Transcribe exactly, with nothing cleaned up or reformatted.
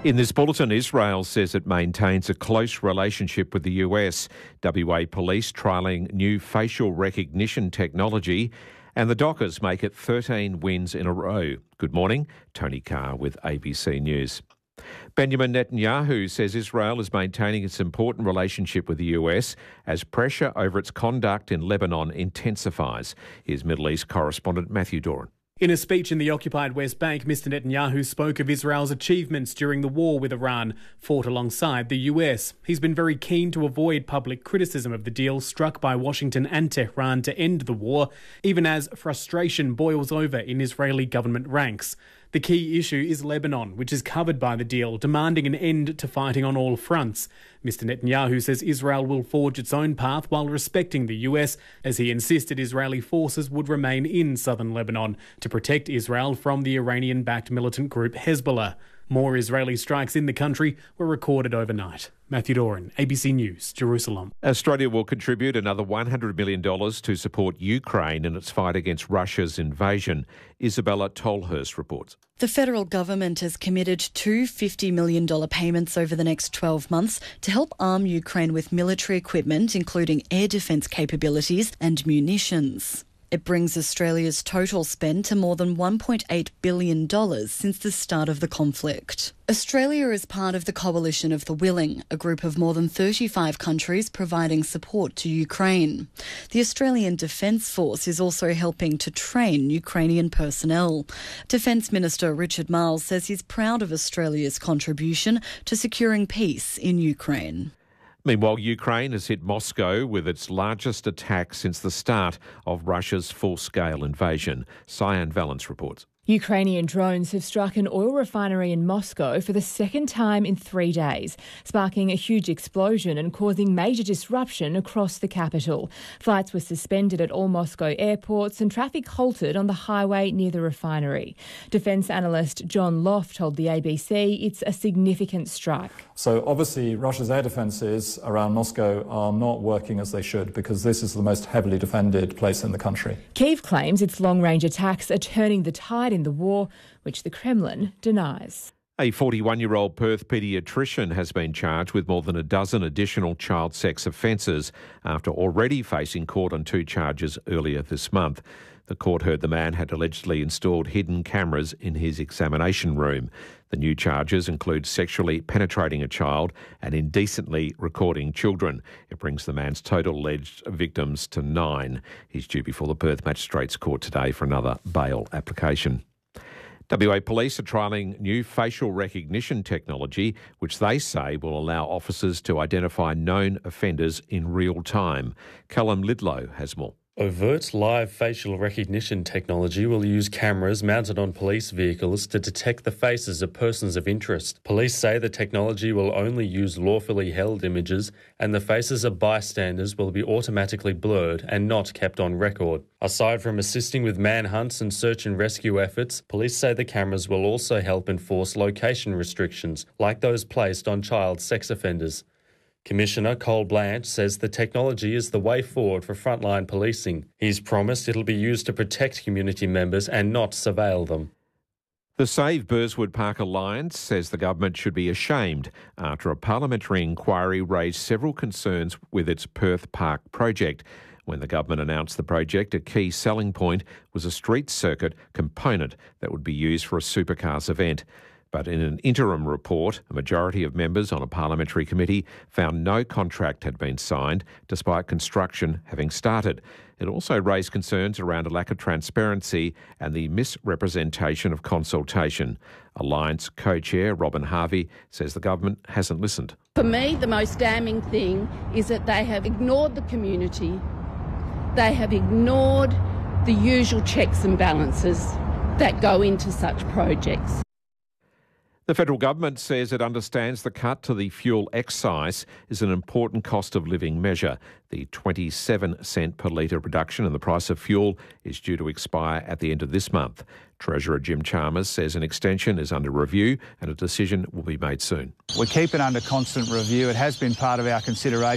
In this bulletin, Israel says it maintains a close relationship with the U S. W A Police trialling new facial recognition technology, and the Dockers make it thirteen wins in a row. Good morning, Tony Carr with A B C News. Benjamin Netanyahu says Israel is maintaining its important relationship with the U S as pressure over its conduct in Lebanon intensifies. Here's Middle East correspondent Matthew Doran. In a speech in the occupied West Bank, Mister Netanyahu spoke of Israel's achievements during the war with Iran, fought alongside the U S. He's been very keen to avoid public criticism of the deal struck by Washington and Tehran to end the war, even as frustration boils over in Israeli government ranks. The key issue is Lebanon, which is covered by the deal, demanding an end to fighting on all fronts. Mister Netanyahu says Israel will forge its own path while respecting the U S, as he insisted Israeli forces would remain in southern Lebanon to protect Israel from the Iranian-backed militant group Hezbollah. More Israeli strikes in the country were recorded overnight. Matthew Doran, A B C News, Jerusalem. Australia will contribute another one hundred million dollars to support Ukraine in its fight against Russia's invasion. Isabella Tolhurst reports. The federal government has committed two fifty million dollars payments over the next twelve months to help arm Ukraine with military equipment, including air defence capabilities and munitions. It brings Australia's total spend to more than one point eight billion dollars since the start of the conflict. Australia is part of the Coalition of the Willing, a group of more than thirty-five countries providing support to Ukraine. The Australian Defence Force is also helping to train Ukrainian personnel. Defence Minister Richard Marles says he's proud of Australia's contribution to securing peace in Ukraine. Meanwhile, Ukraine has hit Moscow with its largest attack since the start of Russia's full-scale invasion. Cyan Valance reports. Ukrainian drones have struck an oil refinery in Moscow for the second time in three days, sparking a huge explosion and causing major disruption across the capital. Flights were suspended at all Moscow airports and traffic halted on the highway near the refinery. Defence analyst John Loft told the A B C it's a significant strike. So obviously Russia's air defences around Moscow are not working as they should, because this is the most heavily defended place in the country. Kyiv claims its long-range attacks are turning the tide in the war, which the Kremlin denies. A forty-one-year-old Perth paediatrician has been charged with more than a dozen additional child sex offences after already facing court on two charges earlier this month. The court heard the man had allegedly installed hidden cameras in his examination room. The new charges include sexually penetrating a child and indecently recording children. It brings the man's total alleged victims to nine. He's due before the Perth Magistrates Court today for another bail application. W A Police are trialling new facial recognition technology, which they say will allow officers to identify known offenders in real time. Callum Lidlow has more. Overt live facial recognition technology will use cameras mounted on police vehicles to detect the faces of persons of interest. Police say the technology will only use lawfully held images, and the faces of bystanders will be automatically blurred and not kept on record. Aside from assisting with manhunts and search and rescue efforts, police say the cameras will also help enforce location restrictions, like those placed on child sex offenders. Commissioner Cole Blanche says the technology is the way forward for frontline policing. He's promised it'll be used to protect community members and not surveil them. The Save Burswood Park Alliance says the government should be ashamed after a parliamentary inquiry raised several concerns with its Perth Park project. When the government announced the project, a key selling point was a street circuit component that would be used for a supercars event. But in an interim report, a majority of members on a parliamentary committee found no contract had been signed, despite construction having started. It also raised concerns around a lack of transparency and the misrepresentation of consultation. Alliance co-chair Robin Harvey says the government hasn't listened. For me, the most damning thing is that they have ignored the community. They have ignored the usual checks and balances that go into such projects. The federal government says it understands the cut to the fuel excise is an important cost of living measure. The twenty-seven cent per litre reduction in the price of fuel is due to expire at the end of this month. Treasurer Jim Chalmers says an extension is under review and a decision will be made soon. We keep it under constant review. It has been part of our consideration